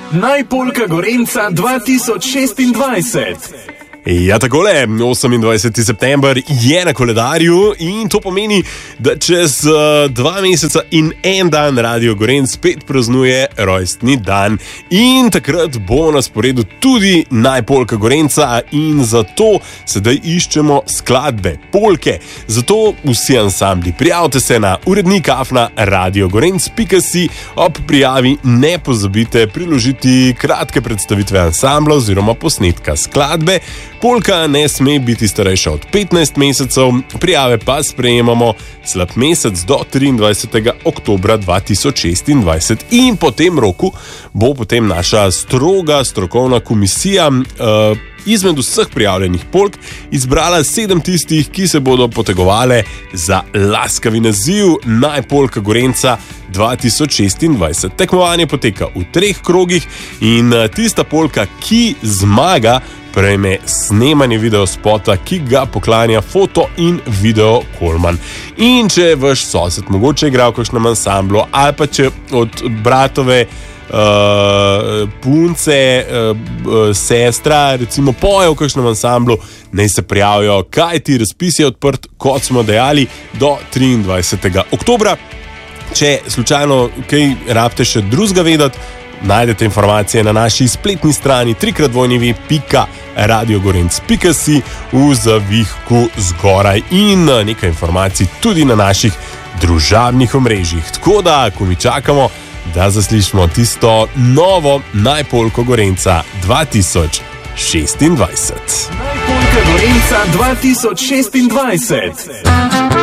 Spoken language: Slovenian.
Najpolka Gorenca 2026. Ja, takole, 28. september je na koledarju in to pomeni, da čez 2 meseca in 1 dan Radio Gorenc spet praznuje rojstni dan. In takrat bo na sporedu tudi Najpolka Gorenca in zato sedaj iščemo skladbe, polke. Zato vsi ansambli prijavite se na urednik@radiogorenc.si. Ob prijavi ne pozabite priložiti kratke predstavitve ansambla oziroma posnetka skladbe. Polka ne sme biti starejša od 15 mesecev, prijave pa sprejemamo slab mesec do 23. oktobra 2026 in po tem roku bo potem naša strokovna komisija izmed vseh prijavljenih polk izbrala 7 tistih, ki se bodo potegovale za laskavi naziv Najpolka Gorenca 2026. Tekmovanje poteka v 3 krogih in tista polka, ki zmaga, prejme snemanje videospota, ki ga poklanja foto in video Kolman. In če vaš sosed mogoče igra v kakšnem ansamblu ali pa če od bratove punce, sestra recimo poje v kakšnem ansamblu, naj se prijavijo, kajti razpis je odprt, kot smo dejali, do 23. oktobra. Če slučajno kaj rabite še drugega vedeti, najdete informacije na naši spletni strani www.radiogorenc.si v zavihku zgoraj in nekaj informacij tudi na naših družabnih omrežjih. Tako da, ko mi čakamo, da zaslišimo tisto novo Najpolko Gorenca 2026. Najpolka Gorenca 2026.